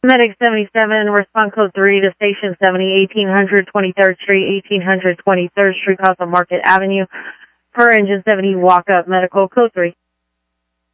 Medic 77, respond code 3 to station 70, 1800 23rd Street, 1800 23rd Street, Casa Market Avenue. Per engine 70, walk up, medical code 3.